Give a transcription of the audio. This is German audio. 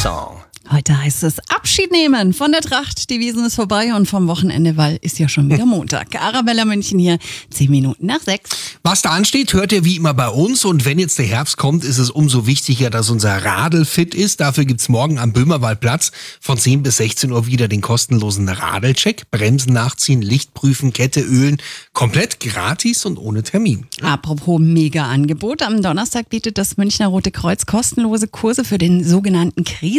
Song. Heute heißt es Abschied nehmen von der Tracht. Die Wiesn ist vorbei und vom Wochenende, weil ist ja schon wieder Montag. Arabella München hier, 10 Minuten nach 6. Was da ansteht, hört ihr wie immer bei uns. Und wenn jetzt der Herbst kommt, ist es umso wichtiger, dass unser Radl fit ist. Dafür gibt's morgen am Böhmerwaldplatz von 10 bis 16 Uhr wieder den kostenlosen Radelcheck. Bremsen nachziehen, Licht prüfen, Kette ölen. Komplett gratis und ohne Termin. Apropos Mega-Angebot. Am Donnerstag bietet das Münchner Rote Kreuz kostenlose Kurse für den sogenannten